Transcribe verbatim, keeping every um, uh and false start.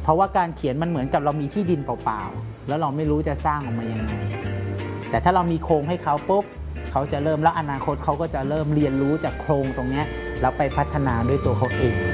เพราะว่าการเขียนมันเหมือนกับเรามีที่ดินเปล่าๆแล้วเราไม่รู้จะสร้างออกมายังไงแต่ถ้าเรามีโครงให้เขาปุ๊บเขาจะเริ่มแล้วอนาคตเขาก็จะเริ่มเรียนรู้จากโครงตรงนี้แล้วไปพัฒนาด้วยตัวเขาเอง